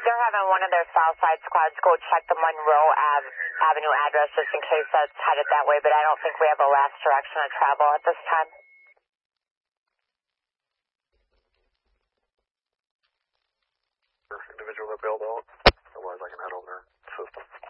they're having one of their Southside squads go check the Monroe Avenue address just in case that's headed that way, but I don't think we have a last direction of travel at this time. Individual that bailed out, otherwise I can head on their system.